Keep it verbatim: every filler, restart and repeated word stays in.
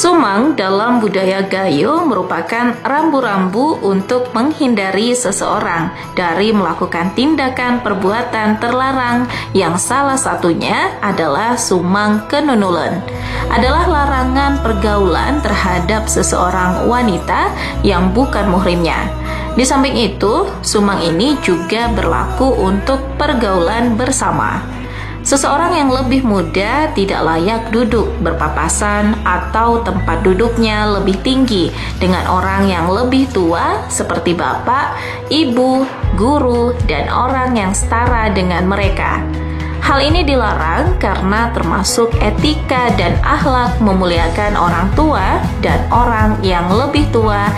Sumang dalam budaya Gayo merupakan rambu-rambu untuk menghindari seseorang dari melakukan tindakan perbuatan terlarang yang salah satunya adalah sumang kenunulen. Adalah larangan pergaulan terhadap seseorang wanita yang bukan muhrimnya. Di samping itu, sumang ini juga berlaku untuk pergaulan bersama. Seseorang yang lebih muda tidak layak duduk berpapasan atau tempat duduknya lebih tinggi dengan orang yang lebih tua seperti bapak, ibu, guru, dan orang yang setara dengan mereka. Hal ini dilarang karena termasuk etika dan akhlak memuliakan orang tua dan orang yang lebih tua